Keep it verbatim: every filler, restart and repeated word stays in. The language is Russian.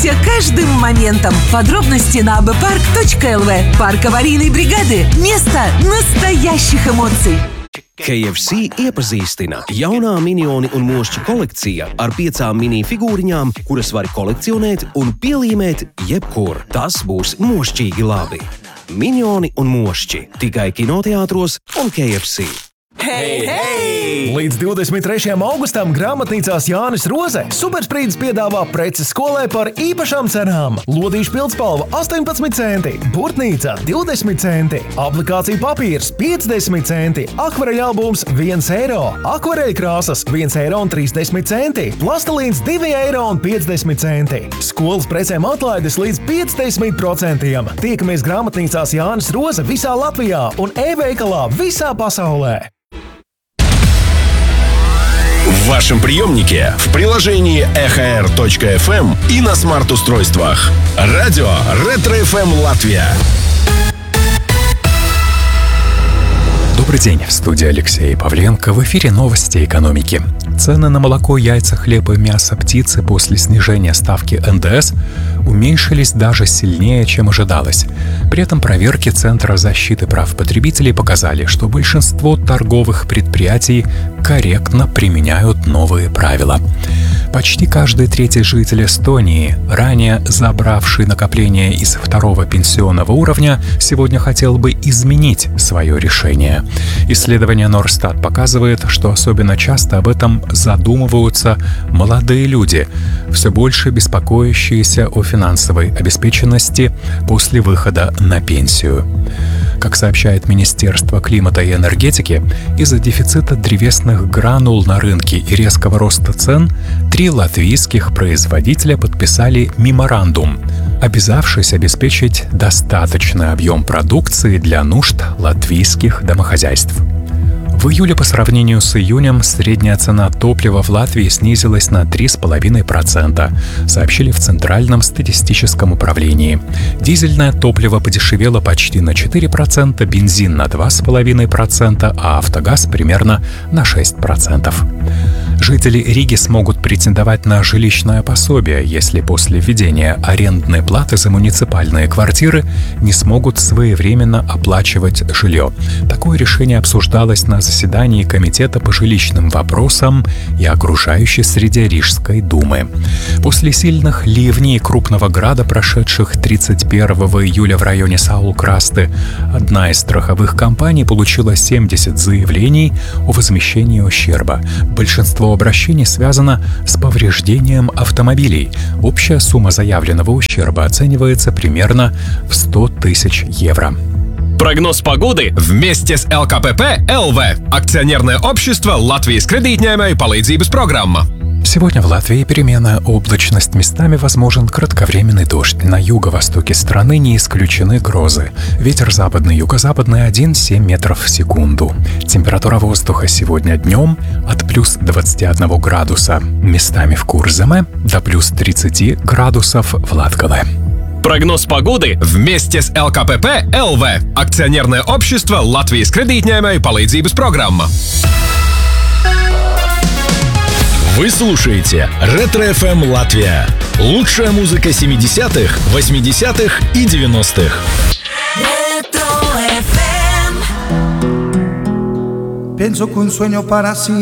Наслаждайся каждым моментом. Подробности на abpark точка эл ви. Парк аварийной бригады. Место настоящих эмоций. кей эф си iepazīstina jaunā minioni un mošķi kolekcija ar piecām mini figūriņām, kuras var kolekcionēt un pielīmēt jebkur. Tas būs mošķīgi labi. Minioni un mošķi tikai kinoteātros un kei ef si. Hei, hei! Līdz divdesmit trešajam augustam grāmatnīcās Jānis Roze Supersprīdis piedāvā preces skolai par īpašām cenām. Lodīšu pildspalva astoņpadsmit centi, burtnīca divdesmit centi, aplikācija papīrs piecdesmit centi, akvareļa albums viens eiro, akvareļa krāsas viens eiro un trīsdesmit centi, plastelīns divi eiro un piecdesmit centi. Skolas precēm atlaides līdz piecdesmit procentiem. Tiekamies grāmatnīcās Jānis Roze visā Latvijā un e-veikalā visā pasaulē. В вашем приемнике, в приложении эх эр точка эф эм и на смарт-устройствах. Радио Ретро эф эм Латвия. Добрый день, в студии Алексей Павленко. В эфире новости экономики. Цены на молоко, яйца, хлеб и мясо птицы после снижения ставки эн дэ эс уменьшились даже сильнее, чем ожидалось. При этом проверки Центра защиты прав потребителей показали, что большинство торговых предприятий корректно применяют новые правила. Почти каждый третий житель Эстонии, ранее забравший накопления из второго пенсионного уровня, сегодня хотел бы изменить свое решение. Исследование Норстат показывает, что особенно часто об этом задумываются молодые люди, все больше беспокоящиеся о финансовой обеспеченности после выхода на пенсию. Как сообщает Министерство климата и энергетики, из-за дефицита древесных гранул на рынке и резкого роста цен три латвийских производителя подписали меморандум, обязавшись обеспечить достаточный объем продукции для нужд латвийских домохозяйств. В июле по сравнению с июнем средняя цена топлива в Латвии снизилась на три целых пять десятых процента, сообщили в Центральном статистическом управлении. Дизельное топливо подешевело почти на четыре процента, бензин на два целых пять десятых процента, а автогаз примерно на шесть процентов. Жители Риги смогут претендовать на жилищное пособие, если после введения арендной платы за муниципальные квартиры не смогут своевременно оплачивать жилье. Такое решение обсуждалось на заседании Комитета по жилищным вопросам и окружающей среде Рижской думы. После сильных ливней крупного града, прошедших тридцать первого июля в районе Саул-Красты, одна из страховых компаний получила семьдесят заявлений о возмещении ущерба. Большинство обращений связано с повреждением автомобилей. Общая сумма заявленного ущерба оценивается примерно в сто тысяч евро. Прогноз погоды вместе с эл ка пэ пэ эл ви. Акционерное общество Латвijas kredītņēmēju palīdzības программа. Сегодня в Латвии переменная облачность, местами возможен кратковременный дождь. На юго-востоке страны не исключены грозы. Ветер западный, юго-западный один целых семь метров в секунду. Температура воздуха сегодня днем от плюс двадцати одного градуса местами в Курземе до плюс тридцати градусов в Латгале. Прогноз погоды вместе с эл ка пэ пэ эл ви. Акционерное общество Латвijas kredītņēmēju palīdzības программа. Вы слушаете Ретро эф эм Латвия. Лучшая музыка семидесятых, восьмидесятых и девяностых. Penso que un sueño para sí